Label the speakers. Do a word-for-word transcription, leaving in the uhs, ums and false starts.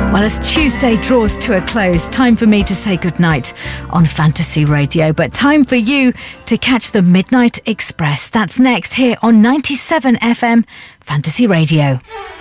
Speaker 1: Well, as Tuesday draws to a close, time for me to say goodnight on Fantasy Radio, but time for you to catch the Midnight Express. That's next here on ninety-seven F M Fantasy Radio.